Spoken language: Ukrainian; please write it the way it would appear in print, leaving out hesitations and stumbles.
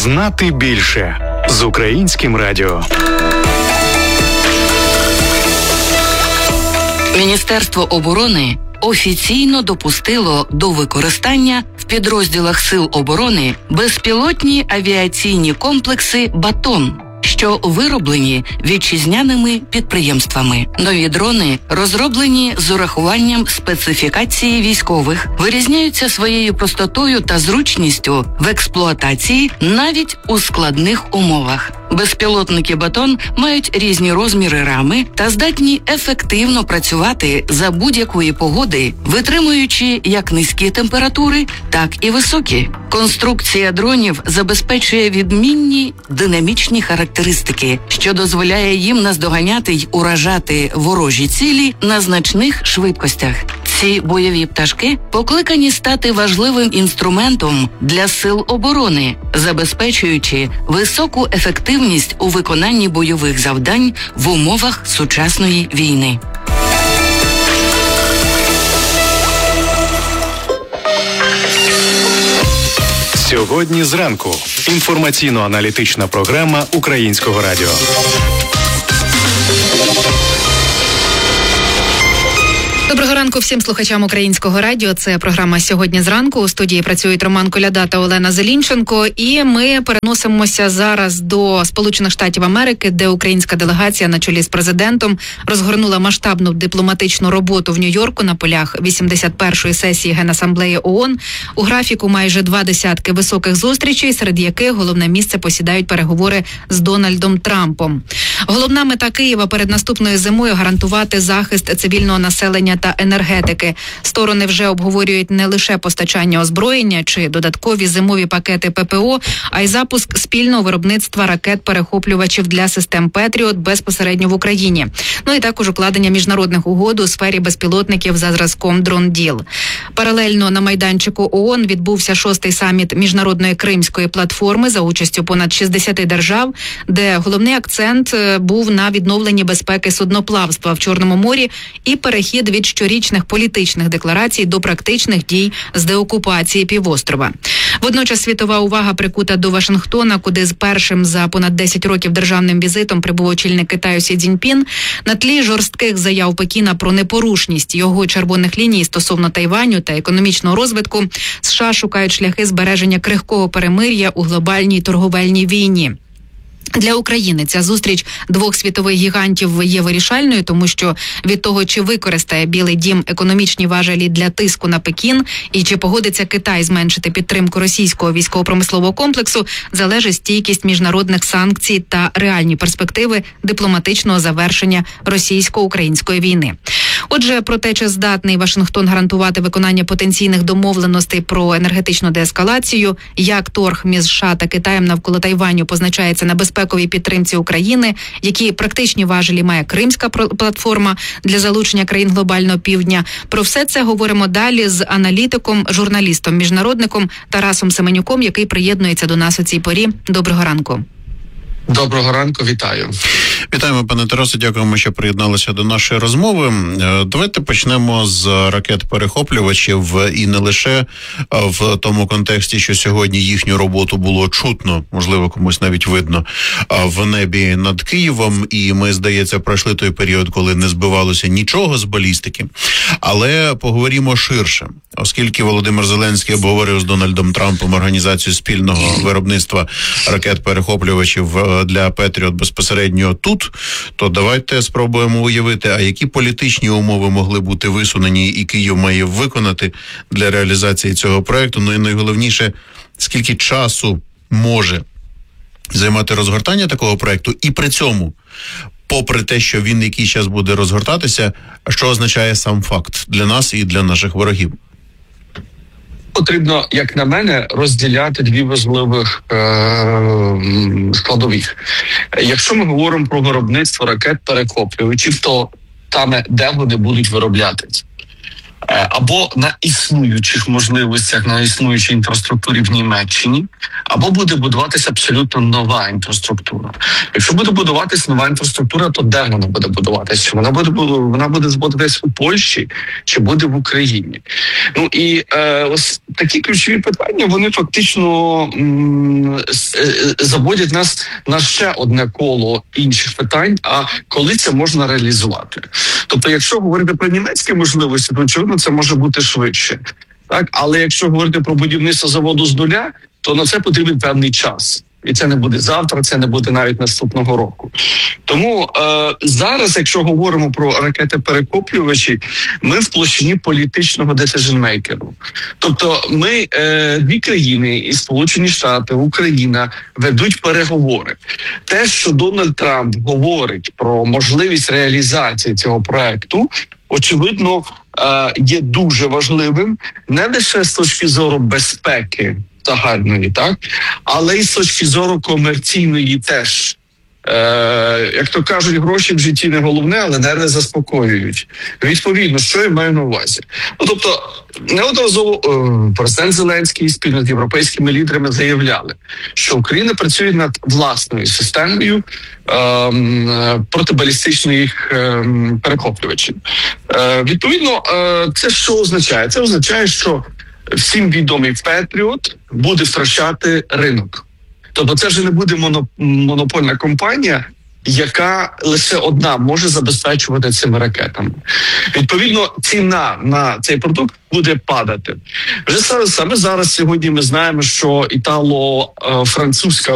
Знати більше з Українським радіо. Міністерство оборони офіційно допустило до використання в підрозділах Сил оборони безпілотні авіаційні комплекси «Батон», що вироблені вітчизняними підприємствами. Нові дрони, розроблені з урахуванням специфікації військових, вирізняються своєю простотою та зручністю в експлуатації навіть у складних умовах. Безпілотники «Батон» мають різні розміри рами та здатні ефективно працювати за будь-якої погоди, витримуючи як низькі температури, так і високі. Конструкція дронів забезпечує відмінні динамічні характеристики, що дозволяє їм наздоганяти й уражати ворожі цілі на значних швидкостях. Ці бойові пташки покликані стати важливим інструментом для Сил оборони, забезпечуючи високу ефективність у виконанні бойових завдань в умовах сучасної війни. Сьогодні зранку. Інформаційно-аналітична програма Українського радіо. Доброго ранку всім слухачам Українського радіо. Це програма «Сьогодні зранку». У студії працюють Роман Коляда та Олена Зелінченко. І ми переносимося зараз до Сполучених Штатів Америки, де українська делегація на чолі з президентом розгорнула масштабну дипломатичну роботу в Нью-Йорку на полях 81-ї сесії Генасамблеї ООН. У графіку майже 20 високих зустрічей, серед яких головне місце посідають переговори з Дональдом Трампом. Головна мета Києва перед наступною зимою – гарантувати захист цивільного населення та енергетики. Сторони вже обговорюють не лише постачання озброєння чи додаткові зимові пакети ППО, а й запуск спільного виробництва ракет-перехоплювачів для систем «Петріот» безпосередньо в Україні. Ну і також укладення міжнародних угод у сфері безпілотників за зразком «Дрон-Діл». Паралельно на майданчику ООН відбувся 6-й саміт міжнародної Кримської платформи за участю понад 60 держав, де головний акцент був на відновленні безпеки судноплавства в Чорному морі і перехід від щорічних політичних декларацій до практичних дій з деокупації півострова. Водночас світова увага прикута до Вашингтона, куди з першим за понад 10 років державним візитом прибув очільник Китаю Сі Цзіньпін. На тлі жорстких заяв Пекіна про непорушність його червоних ліній стосовно Тайваню та економічного розвитку, США шукають шляхи збереження крихкого перемир'я у глобальній торговельній війні. Для України ця зустріч двох світових гігантів є вирішальною, тому що від того, чи використає Білий дім економічні важелі для тиску на Пекін і чи погодиться Китай зменшити підтримку російського військово-промислового комплексу, залежить стійкість міжнародних санкцій та реальні перспективи дипломатичного завершення російсько-української війни. Отже, про те, чи здатний Вашингтон гарантувати виконання потенційних домовленостей про енергетичну деескалацію, як торг між США та Китаєм навколо Тайваню позначається на безпековій підтримці України, які практичні важелі має Кримська платформа для залучення країн глобального півдня. Про все це говоримо далі з аналітиком, журналістом, міжнародником Тарасом Семенюком, який приєднується до нас у цій порі. Доброго ранку. Доброго ранку, вітаю. Вітаємо, пане Тарасе, дякуємо, що приєдналися до нашої розмови. Давайте почнемо з ракет-перехоплювачів і не лише в тому контексті, що сьогодні їхню роботу було чутно, можливо, комусь навіть видно, в небі над Києвом, і ми, здається, пройшли той період, коли не збивалося нічого з балістики. Але поговоримо ширше, оскільки Володимир Зеленський обговорив з Дональдом Трампом організацію спільного виробництва ракет-перехоплювачів для Петріот безпосередньо тут, то давайте спробуємо уявити, а які політичні умови могли бути висунені і Київ має виконати для реалізації цього проекту. Ну і найголовніше, скільки часу може займати розгортання такого проекту, і при цьому, попри те, що він який час буде розгортатися, що означає сам факт для нас і для наших ворогів? Потрібно, як на мене, розділяти дві важливих складових. Якщо ми говоримо про виробництво ракет-перехоплювачів, то саме де вони будуть вироблятися. або на існуючих можливостях, на існуючій інфраструктурі в Німеччині, або буде будуватися абсолютно нова інфраструктура. Якщо буде будуватися нова інфраструктура, то де вона буде будуватися? Вона буде зводитись у Польщі чи буде в Україні? Ну і ось такі ключові питання, вони фактично заводять нас на ще одне коло інших питань, а коли це можна реалізувати. Тобто, якщо говорити про німецькі можливості, то очевидно це може бути швидше. Так, але якщо говорити про будівництво заводу з нуля, то на це потрібен певний час. І це не буде завтра, це не буде навіть наступного року. Тому зараз, якщо говоримо про ракети-перехоплювачі, ми в площині політичного decision-maker. Тобто ми, дві країни, і Сполучені Штати, Україна, ведуть переговори. Те, що Дональд Трамп говорить про можливість реалізації цього проекту, очевидно, є дуже важливим не лише з точки зору безпеки загальної, так, але й з точки зору комерційної теж. Як то кажуть, гроші в житті не головне, але нерви заспокоюють. Відповідно, що я маю на увазі? Ну, тобто, неодноразово президент Зеленський спільно з європейськими лідерами заявляли, що Україна працює над власною системою протибалістичних перехоплювачів. Відповідно, це що означає? Це означає, що всім відомий Петріот буде втрачати ринок. Тобто це вже не буде монопольна компанія, яка лише одна може забезпечувати цими ракетами. Відповідно, ціна на цей продукт буде падати. Вже саме зараз сьогодні ми знаємо, що італо-французька